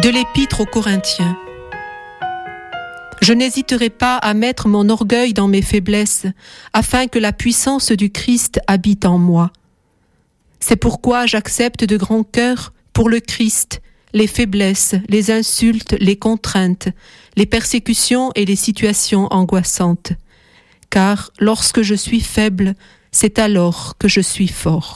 De l'Épître aux Corinthiens. Je n'hésiterai pas à mettre mon orgueil dans mes faiblesses, afin que la puissance du Christ habite en moi. C'est pourquoi j'accepte de grand cœur, pour le Christ, les faiblesses, les insultes, les contraintes, les persécutions et les situations angoissantes. Car lorsque je suis faible, c'est alors que je suis fort.